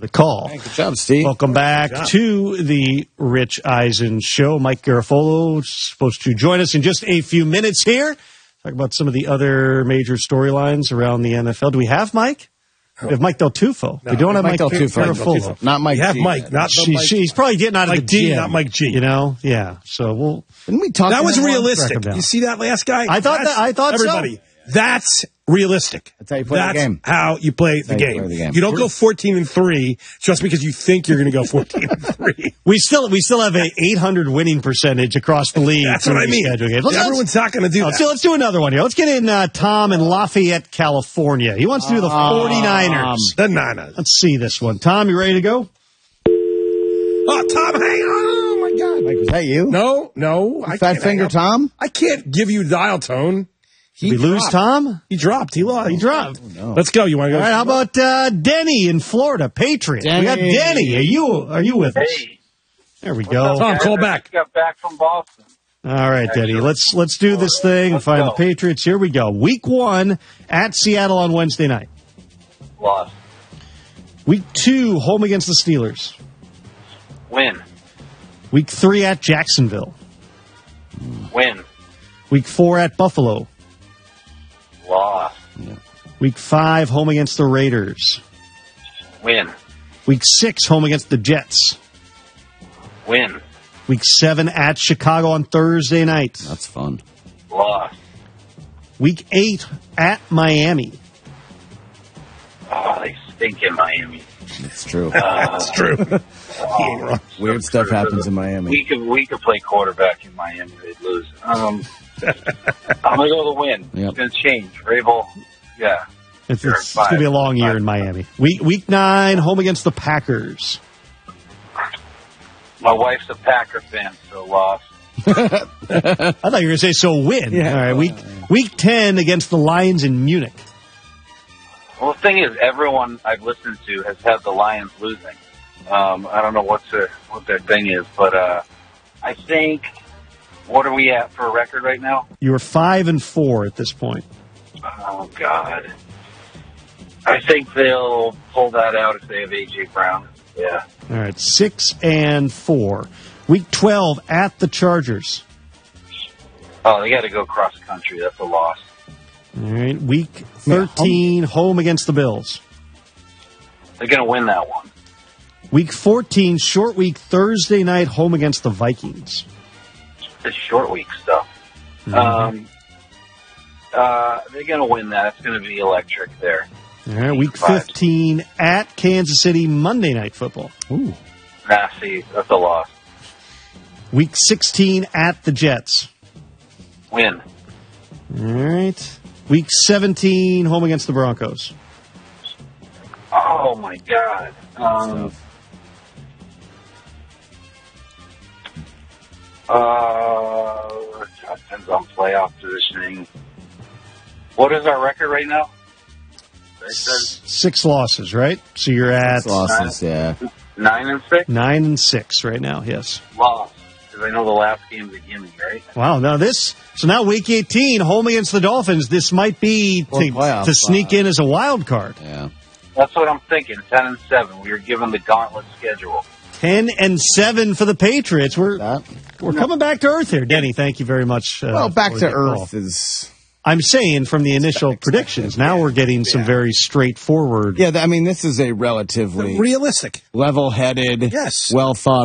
the call. Hey, good job, Steve. Welcome back to the Rich Eisen Show. Mike Garafolo is supposed to join us in just a few minutes here. Talk about some of the other major storylines around the NFL. Do we have Mike? We have Mike Del Tufo. No, we don't have Mike Del Tufo. Garafolo. Not Mike We have G. Mike, not the Mike. He's probably getting out of Mike the D, gym, not Mike G. You know? Yeah. So we'll... Didn't we talk That to was him once? realistic. Track him down. You see that last guy? I thought everybody, so. That's realistic. That's how you play the game. That's how you play the game. You don't go 14-3 just because you think you're going to go 14-3. We still have a 800 winning percentage across the league. That's what I mean. Everyone's not going to do that. Let's do another one here. Let's get in Tom in Lafayette, California. He wants to do the 49ers. The Niners. Let's see this one. Tom, you ready to go? Oh, Tom, hang on. Oh, my God. Mike, was that you? No. Fat Finger Tom? I can't give you dial tone. Did we lose Tom? He dropped. He lost. He dropped. Oh, no. Let's go. You want to go? All right, how about Denny in Florida, Patriots? We got Denny. Are you with us? Hey. There we go. Tom, call back. I got back from Boston. All right, Denny. Let's do this thing and find the Patriots. Here we go. Week 1 at Seattle on Wednesday night. Lost. Week 2 home against the Steelers. Win. Week 3 at Jacksonville. Win. Week 4 at Buffalo. Lost. Week 5 home against the Raiders. Win. Week 6 home against the Jets. Win. Week 7 at Chicago on Thursday night. That's fun. Lost. Week 8 at Miami. Oh, they stink in Miami. It's true. That's true. He ain't wrong. Weird stuff happens in Miami. We could play quarterback in Miami. They'd lose. I'm going to go the win. Yep. It's going to change. Vrabel, yeah. It's Sure, going to be a long year five. in Miami. Week 9 home against the Packers. My wife's a Packer fan, so lost. I thought you were going to say so win. Yeah. All right, week 10 against the Lions in Munich. Well, the thing is, everyone I've listened to has had the Lions losing. I don't know what their thing is, but I think, what are we at for a record right now? You were 5-4 at this point. Oh, God. I think they'll pull that out if they have A.J. Brown. Yeah. All right, 6-4. Week 12 at the Chargers. Oh, they got to go cross country. That's a loss. All right, week 13 home against the Bills. They're going to win that one. Week 14 short week Thursday night home against the Vikings. This short week stuff. Mm-hmm. They're going to win that. It's going to be electric there. All right, week 15 at Kansas City Monday Night Football. Ooh. Nah, see, that's a loss. Week 16 at the Jets. Win. All right. Week 17 home against the Broncos. Oh, my God. Depends on playoff positioning. What is our record right now? 6 losses, right? So you're at 6 losses, yeah. 9-6? 9-6 right now, yes. Lost. Because I know the last game's a gimme, right? Wow, now week 18, home against the Dolphins, this might be to sneak in as a wild card. Yeah. That's what I'm thinking. 10-7. We were given the gauntlet schedule. 10-7 for the Patriots. We're coming back to earth here, Denny. Thank you very much. Well, back for to the earth call. is... I'm saying from the initial predictions. Now we're getting some very straightforward. Yeah, I mean, this is a relatively Realistic. level-headed, Yes. well-thought